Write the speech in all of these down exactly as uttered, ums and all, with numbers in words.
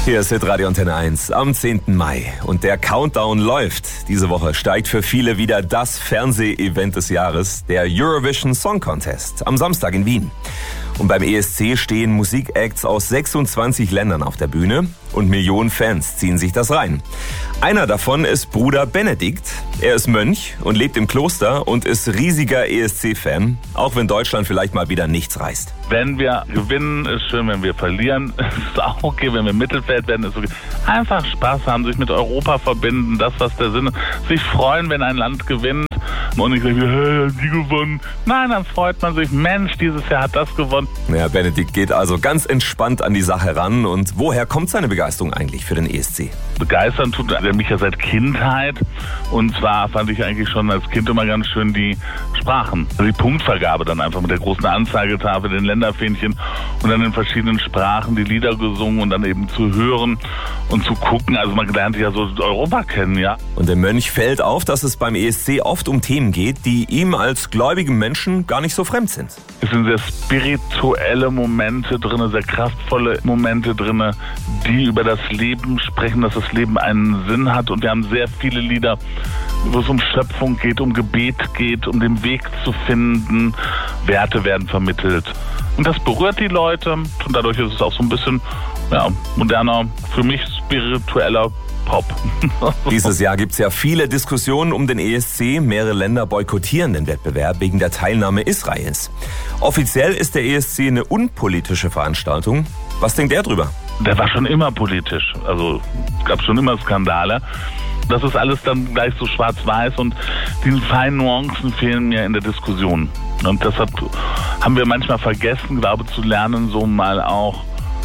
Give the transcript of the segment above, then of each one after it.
Hier ist Hitradio Antenne eins am zehnten Mai und der Countdown läuft. Diese Woche steigt für viele wieder das Fernseh-Event des Jahres, der Eurovision Song Contest, am Samstag in Wien. Und beim E S C stehen Musikacts aus sechsundzwanzig Ländern auf der Bühne und Millionen Fans ziehen sich das rein. Einer davon ist Bruder Benedikt. Er ist Mönch und lebt im Kloster und ist riesiger E S C-Fan, auch wenn Deutschland vielleicht mal wieder nichts reißt. Wenn wir gewinnen, ist schön, wenn wir verlieren, ist auch okay, wenn wir Mittelfeld werden, ist okay. Einfach Spaß haben, sich mit Europa verbinden, das, was der Sinn ist. Sich freuen, wenn ein Land gewinnt und nicht sagen, hey, die gewonnen. Nein, dann freut man sich, Mensch, dieses Jahr hat das gewonnen. Ja, Benedikt geht also ganz entspannt an die Sache ran. Und woher kommt seine Begeisterung eigentlich für den E S C? Begeistern tut er mich ja seit Kindheit. Und zwar fand ich eigentlich schon als Kind immer ganz schön die Sprachen. Also die Punktvergabe dann einfach mit der großen Anzeigetafel, den Länderfähnchen und dann in verschiedenen Sprachen die Lieder gesungen und dann eben zu hören und zu gucken. Also man lernt ja so Europa kennen, ja. Und dem Mönch fällt auf, dass es beim E S C oft um Themen geht, die ihm als gläubigen Menschen gar nicht so fremd sind. Es sind sehr spirituelle Momente drin, sehr kraftvolle Momente drin, die über das Leben sprechen, dass das Leben einen Sinn hat. Und wir haben sehr viele Lieder, wo es um Schöpfung geht, um Gebet geht, um den Weg zu finden. Werte werden vermittelt. Und das berührt die Leute und dadurch ist es auch so ein bisschen ja, moderner, für mich spiritueller Pop. Dieses Jahr gibt es ja viele Diskussionen um den E S C. Mehrere Länder boykottieren den Wettbewerb wegen der Teilnahme Israels. Offiziell ist der E S C eine unpolitische Veranstaltung. Was denkt er drüber? Der war schon immer politisch. Also es gab schon immer Skandale. Das ist alles dann gleich so schwarz-weiß und die feinen Nuancen fehlen mir in der Diskussion. Und deshalb haben wir manchmal vergessen, glaube zu lernen, so mal auch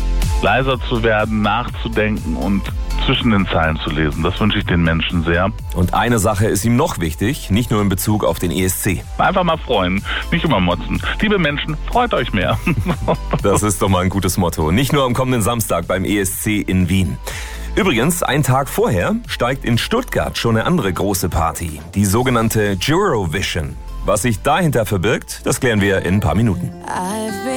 leiser zu werden, nachzudenken und zwischen den Zeilen zu lesen. Das wünsche ich den Menschen sehr. Und eine Sache ist ihm noch wichtig, nicht nur in Bezug auf den E S C. Einfach mal freuen, nicht immer motzen. Liebe Menschen, freut euch mehr. Das ist doch mal ein gutes Motto. Nicht nur am kommenden Samstag beim E S C in Wien. Übrigens, einen Tag vorher steigt in Stuttgart schon eine andere große Party, die sogenannte Eurovision. Was sich dahinter verbirgt, das klären wir in ein paar Minuten.